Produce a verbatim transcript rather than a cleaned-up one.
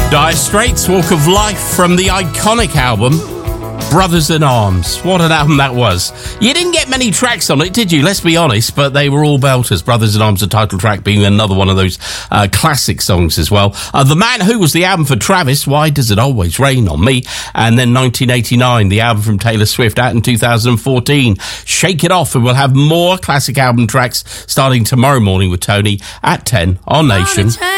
Dire Straits, Walk of Life, from the iconic album Brothers in Arms. What an album that was. You didn't get many tracks on it, did you? Let's be honest, but they were all belters. Brothers in Arms, the title track, being another one of those uh, classic songs as well. Uh, The Man Who was the album for Travis, Why Does It Always Rain on Me? And then nineteen eighty-nine, the album from Taylor Swift, out in two thousand fourteen, Shake It Off. And we'll have more classic album tracks starting tomorrow morning with Tony at ten on Nation.